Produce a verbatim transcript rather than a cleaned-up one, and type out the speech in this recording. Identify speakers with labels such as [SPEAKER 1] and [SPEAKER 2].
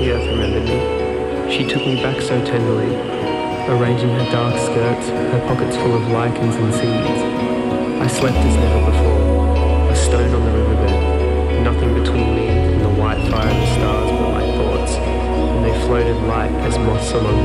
[SPEAKER 1] the earth remembered me. She took me back so tenderly, arranging her dark skirts, her pockets full of lichens and seeds. I slept as never before, a stone on the riverbed, nothing between me and the white fire of the stars but my thoughts, and they floated light as moths along